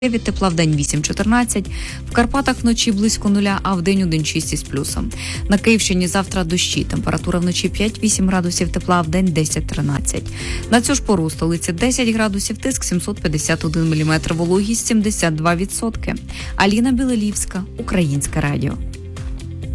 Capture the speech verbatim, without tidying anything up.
Від тепла в день вісім чотирнадцять, в Карпатах вночі близько нуля, а в день один шість із плюсом. На Київщині завтра дощі, температура вночі п'ять-вісім градусів тепла, а в день десять тринадцять. На цю ж пору у столиці десять градусів, тиск сімсот п'ятдесят один міліметр, вологість сімдесят два відсотки. Аліна Білелівська, Українське радіо.